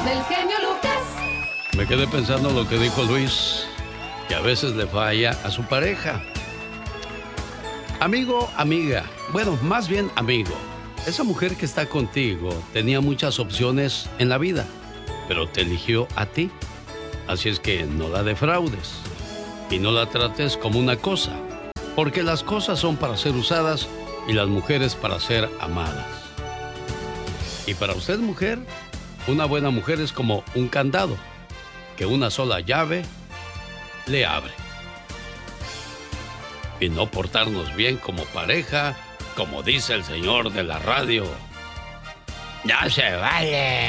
del genio Lucas. Me quedé pensando lo que dijo Luis, que a veces le falla a su pareja. Amigo, amiga, bueno, más bien amigo. Esa mujer que está contigo tenía muchas opciones en la vida, pero te eligió a ti. Así es que no la defraudes y no la trates como una cosa, porque las cosas son para ser usadas y las mujeres para ser amadas. Y para usted, mujer, una buena mujer es como un candado, que una sola llave le abre. Y no portarnos bien como pareja, como dice el señor de la radio. ¡No se vale!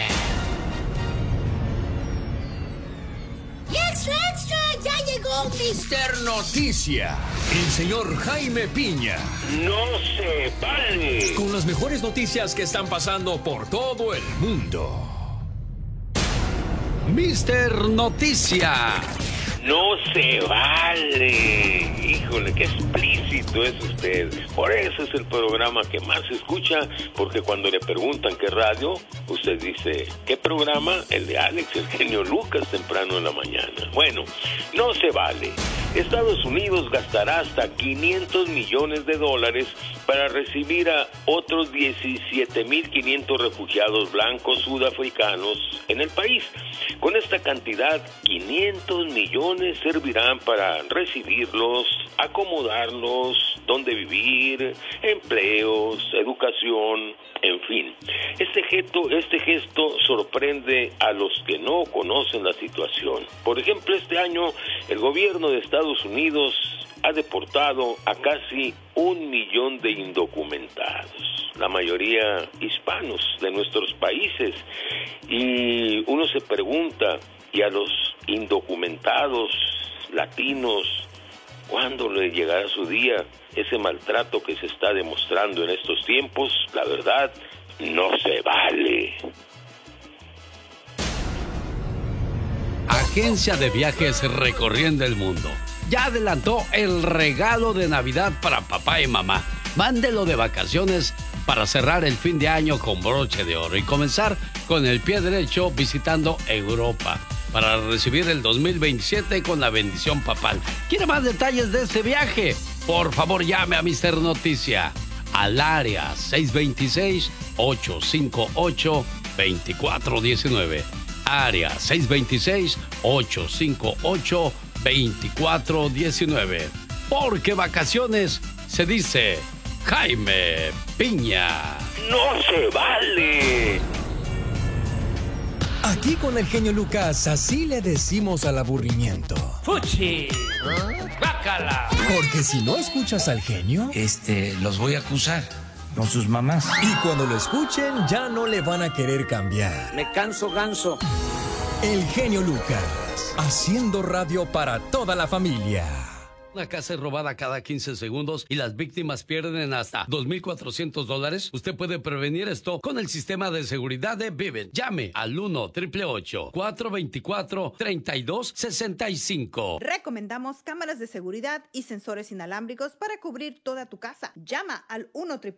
¡Extra, extra! ¡Ya llegó Mr. Noticia! El señor Jaime Piña. ¡No se vale! Con las mejores noticias que están pasando por todo el mundo. Mr. Noticia. ¡No se vale! Híjole, qué explícito es usted. Por eso es el programa que más se escucha, porque cuando le preguntan qué radio, usted dice, ¿qué programa? El de Alex, el genio Lucas, temprano en la mañana. Bueno, no se vale. Estados Unidos gastará hasta $500 millones para recibir a otros 17.500 refugiados blancos sudafricanos en el país. Con esta cantidad, 500 millones servirán para recibirlos, acomodarlos, donde vivir, empleos, educación, en fin. Este gesto sorprende a los que no conocen la situación. Por ejemplo, este año el gobierno de Estados Unidos ha deportado a casi 1 millón de indocumentados, la mayoría hispanos de nuestros países. Y uno se pregunta, ¿y a los indocumentados latinos cuándo le llegará su día? Ese maltrato que se está demostrando en estos tiempos, la verdad, no se vale. Agencia de viajes recorriendo el mundo. Ya adelantó el regalo de Navidad para papá y mamá. Mándelo de vacaciones para cerrar el fin de año con broche de oro y comenzar con el pie derecho visitando Europa para recibir el 2027 con la bendición papal. ¿Quiere más detalles de este viaje? Por favor, llame a Mr. Noticia al área 626-858-2419. Área 626-858-2419. Porque vacaciones se dice Jaime Piña. ¡No se vale! Aquí con el genio Lucas, así le decimos al aburrimiento. ¡Fuchi! ¡Bácala! Porque si no escuchas al genio, los voy a acusar con sus mamás. y cuando lo escuchen ya no le van a querer cambiar. Me canso ganso. El genio Lucas, haciendo radio para toda la familia. Una casa es robada cada 15 segundos y las víctimas pierden hasta $2,400. Usted puede prevenir esto con el sistema de seguridad de Vivint. Llame al 1-888-424-3265. Recomendamos cámaras de seguridad y sensores inalámbricos para cubrir toda tu casa. Llama al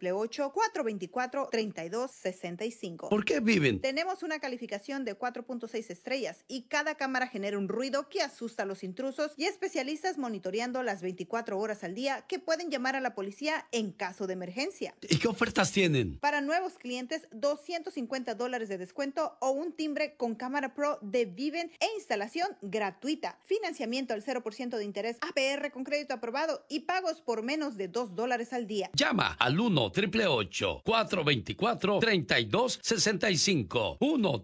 1-888-424-3265. ¿Por qué Vivint? Tenemos una calificación de 4.6 estrellas y cada cámara genera un ruido que asusta a los intrusos y especialistas monitoreando las 24 horas al día que pueden llamar a la policía en caso de emergencia. ¿Y qué ofertas tienen? Para nuevos clientes, $250 de descuento o un timbre con cámara pro de Vivint e instalación gratuita. Financiamiento al 0% de interés, APR con crédito aprobado y pagos por menos de $2 al día. Llama al 1-888-424-3265.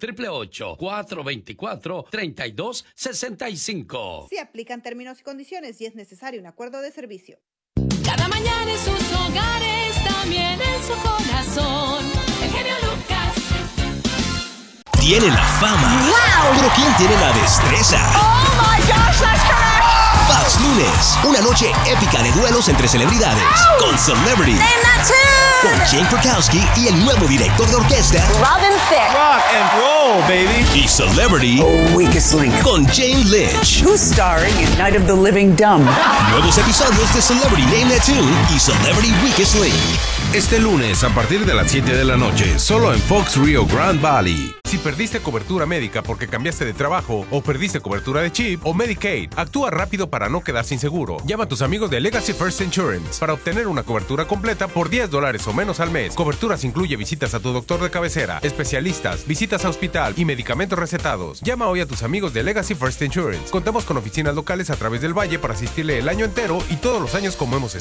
1-888-424-3265. Se aplican términos y condiciones y es necesario un acuerdo de servicio. Cada mañana en sus hogares, también en su corazón. El genio Lucas. Tiene la fama. ¡Wow! Pero ¿quién tiene la destreza? ¡Oh, my gosh, that's correct! Fox Lunes, una noche épica de duelos entre celebridades. ¡Ow! Con Celebrity. Con Jane Krakowski y el nuevo director de orquesta, Robin Thicke. Rock and roll, baby. Y Celebrity. Weakest Link. Con Jane Lynch. Who's starring in Night of the Living Dumb. Nuevos episodios de Celebrity Name That Tune y Celebrity Weakest Link. Este lunes a partir de las 7 de la noche, solo en Fox Rio Grande Valley. Si perdiste cobertura médica porque cambiaste de trabajo o perdiste cobertura de CHIP o Medicaid, actúa rápido para no quedar sin seguro. Llama a tus amigos de Legacy First Insurance para obtener una cobertura completa por $10 o menos al mes. Coberturas incluye visitas a tu doctor de cabecera, especialistas, visitas a hospital y medicamentos recetados. Llama hoy a tus amigos de Legacy First Insurance. Contamos con oficinas locales a través del valle para asistirle el año entero y todos los años como hemos estado